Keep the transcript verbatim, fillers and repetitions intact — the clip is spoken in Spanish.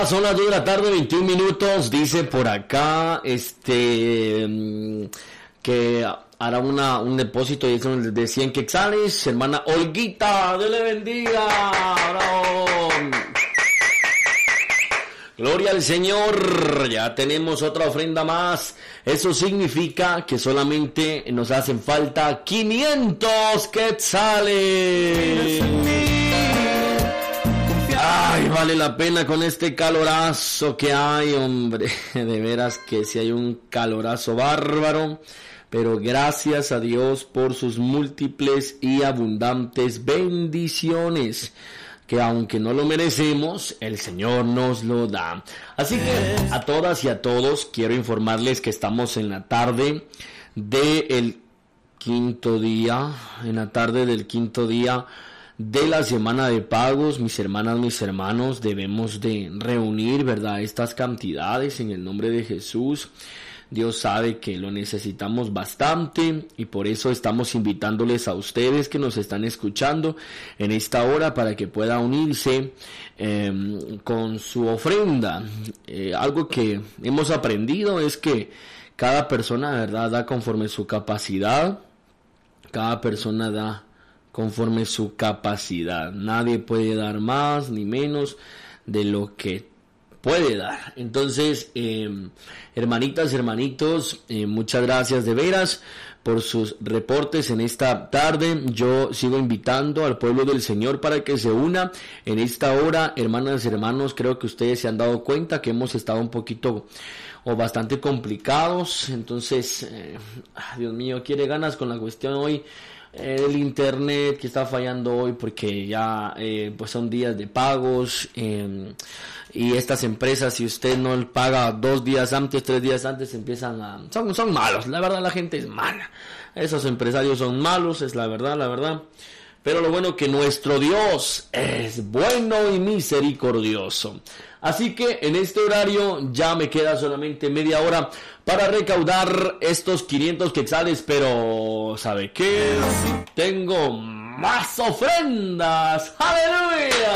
Ya son las dos de la tarde, veintiún minutos. Dice por acá este que hará una, un depósito de cien quetzales. Hermana Olguita, Dios le bendiga. ¡Bravo! Gloria al Señor. Ya tenemos otra ofrenda más. Eso significa que solamente nos hacen falta quinientos quetzales. Ay, vale la pena con este calorazo que hay, hombre. De veras que si hay un calorazo bárbaro. Pero gracias a Dios por sus múltiples y abundantes bendiciones, que aunque no lo merecemos, el Señor nos lo da. Así que a todas y a todos quiero informarles que estamos en la tarde del quinto día, en la tarde del quinto día de la semana de pagos. Mis hermanas, mis hermanos, debemos de reunir, ¿verdad?, estas cantidades en el nombre de Jesús. Dios sabe que lo necesitamos bastante y por eso estamos invitándoles a ustedes que nos están escuchando en esta hora para que pueda unirse eh, con su ofrenda. Eh, algo que hemos aprendido es que cada persona, ¿verdad?, da conforme su capacidad. Cada persona da conforme su capacidad. Nadie puede dar más ni menos de lo que puede dar. Entonces, eh, hermanitas, hermanitos, eh, muchas gracias de veras por sus reportes en esta tarde. Yo sigo invitando al pueblo del Señor para que se una en esta hora. Hermanas, hermanos, creo que ustedes se han dado cuenta que hemos estado un poquito o bastante complicados. Entonces, eh, Dios mío, quiere ganas con la cuestión hoy. El internet que está fallando hoy porque ya eh, pues son días de pagos eh, y estas empresas, si usted no paga dos días antes, tres días antes, empiezan a... Son, son malos, la verdad la gente es mala. Esos empresarios son malos, es la verdad, la verdad. Pero lo bueno que nuestro Dios es bueno y misericordioso. Así que en este horario ya me queda solamente media hora para recaudar estos quinientos quetzales. Pero, ¿sabe qué? Tengo más ofrendas. ¡Aleluya!